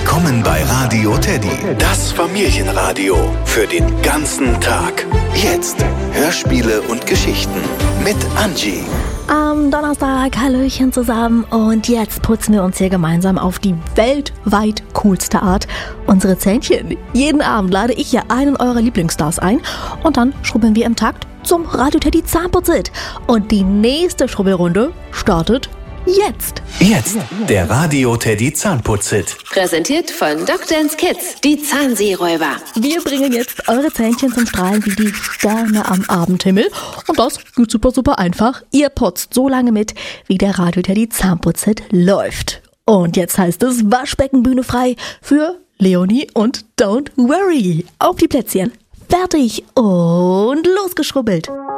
Willkommen bei Radio Teddy, das Familienradio für den ganzen Tag. Jetzt Hörspiele und Geschichten mit Angie. Am Donnerstag, Hallöchen zusammen, und jetzt putzen wir uns hier gemeinsam auf die weltweit coolste Art unsere Zähnchen. Jeden Abend lade ich ja einen eurer Lieblingsstars ein und dann schrubbeln wir im Takt zum Radio Teddy Zahnputzit. Und die nächste Schrubbelrunde startet jetzt. Jetzt der Radio Teddy Zahnputzit. Präsentiert von Dr. Kids, die Zahnseeräuber. Wir bringen jetzt eure Zähnchen zum Strahlen wie die Sterne am Abendhimmel. Und das geht super einfach. Ihr putzt so lange mit, wie der Radio Teddy Zahnputzit läuft. Und jetzt heißt es Waschbeckenbühne frei für Leonie und Don't Worry. Auf die Plätzchen. Fertig und losgeschrubbelt.